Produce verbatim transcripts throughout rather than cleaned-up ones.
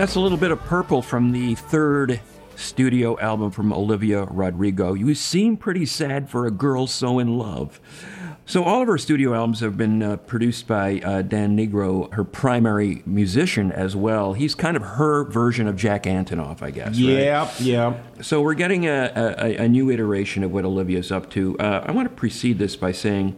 That's a little bit of Purple from the third studio album from Olivia Rodrigo. You seem pretty sad for a girl so in love. So all of her studio albums have been uh, produced by uh, Dan Nigro, her primary musician as well. He's kind of her version of Jack Antonoff, I guess. Yeah, right? yeah. So we're getting a, a, a new iteration of what Olivia's up to. Uh, I want to precede this by saying,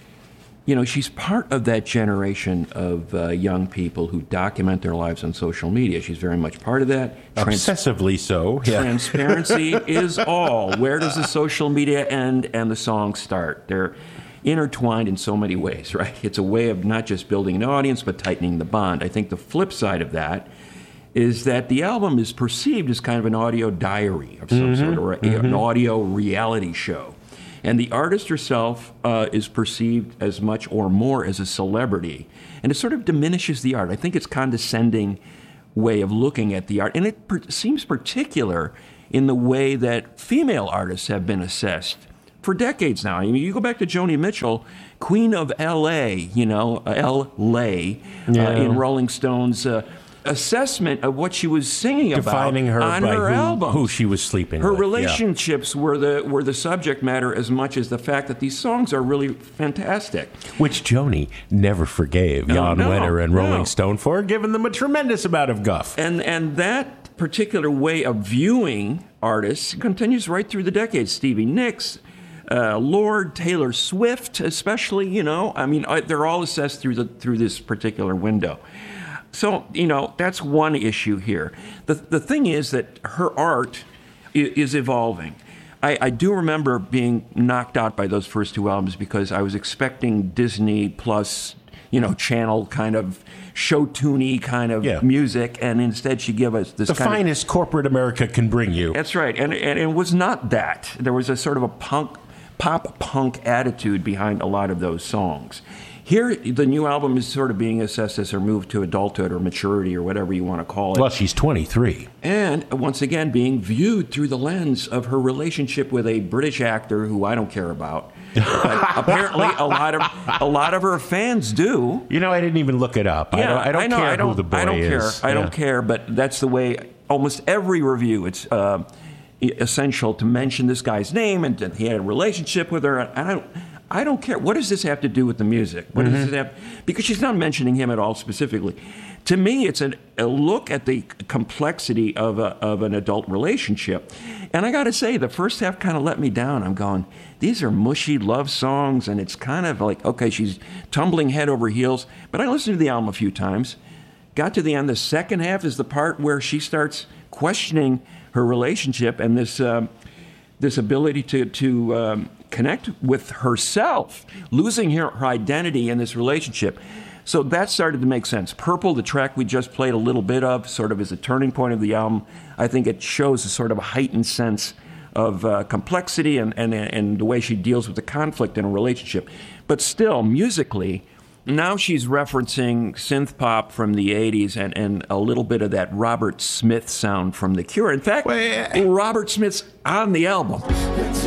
you know, she's part of that generation of uh, young people who document their lives on social media. She's very much part of that. Trans- Obsessively so. Yeah. Transparency is all. Where does the social media end and the songs start? They're intertwined in so many ways, right? It's a way of not just building an audience, but tightening the bond. I think the flip side of that is that the album is perceived as kind of an audio diary of some mm-hmm. sort, or a, mm-hmm. an audio reality show. And the artist herself uh, is perceived as much or more as a celebrity. And it sort of diminishes the art. I think it's a condescending way of looking at the art. And it per- seems particular in the way that female artists have been assessed for decades now. I mean, you go back to Joni Mitchell, Queen of L A, you know, L A, yeah. uh, in Rolling Stone's uh, assessment of what she was singing Defining about her on by her who, album. who she was sleeping her with. Her relationships yeah. were the were the subject matter as much as the fact that these songs are really fantastic. Which Joni never forgave no, Jan no, Wenner and Rolling no. Stone for, giving them a tremendous amount of guff. And and that particular way of viewing artists continues right through the decades. Stevie Nicks, Uh, Lord, Taylor Swift, especially, you know, I mean, uh, they're all assessed through the through this particular window. So, you know, that's one issue here. The the thing is that her art is, is evolving. I, I do remember being knocked out by those first two albums because I was expecting Disney Plus, you know, channel kind of show-tuney kind of yeah. music, and instead she gave us this the kind finest of, corporate America can bring you. That's right, and, and it was not that. There was a sort of a punk. pop punk attitude behind a lot of those songs. Here, the new album is sort of being assessed as her move to adulthood or maturity or whatever you want to call it. Well, she's twenty-three. And once again, being viewed through the lens of her relationship with a British actor who I don't care about. But apparently, a lot of a lot of her fans do. You know, I didn't even look it up. Yeah, I don't, I don't I know, care I don't, who the boy I don't is. care. I yeah. don't care, but that's the way almost every review, it's uh, essential to mention this guy's name and that he had a relationship with her. And I don't, I don't care. What does this have to do with the music? What mm-hmm. does this have? Because she's not mentioning him at all specifically. To me, it's an, a look at the complexity of a, of an adult relationship. And I got to say, the first half kind of let me down. I'm going, these are mushy love songs, and it's kind of like, okay, she's tumbling head over heels. But I listened to the album a few times. Got to the end. The second half is the part where she starts questioning her relationship and this um, this ability to to um, connect with herself, losing her, her identity in this relationship. So that started to make sense. Purple, the track we just played a little bit of, sort of is a turning point of the album. I think it shows a sort of a heightened sense of uh, complexity and, and, and the way she deals with the conflict in a relationship. But still, musically, now she's referencing synth pop from the eighties and, and a little bit of that Robert Smith sound from The Cure. In fact, Wait. Robert Smith's on the album.